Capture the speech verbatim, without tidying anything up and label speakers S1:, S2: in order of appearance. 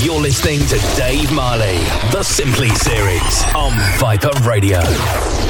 S1: You're listening to Dave Marley, the Simply Series on Viper Radio.